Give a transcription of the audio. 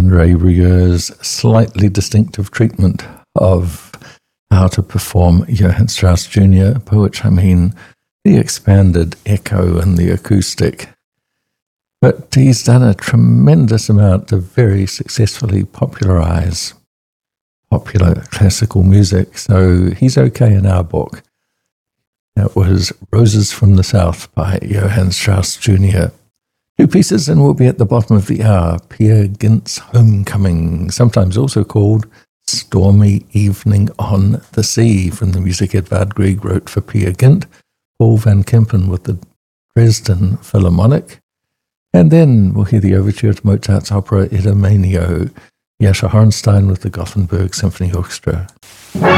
Andre Rieur's slightly distinctive treatment of how to perform Johann Strauss Jr., by which I mean the expanded echo and the acoustic. But he's done a tremendous amount to very successfully popularize popular classical music, so he's okay in our book. That was Roses from the South by Johann Strauss Jr. Two pieces and we'll be at the bottom of the hour. Peer Gynt's Homecoming, sometimes also called Stormy Evening on the Sea, from the music Edvard Grieg wrote for Peer Gynt, Paul van Kempen with the Dresden Philharmonic. And then we'll hear the overture to Mozart's opera Idomeneo, Jascha Hornstein with the Gothenburg Symphony Orchestra.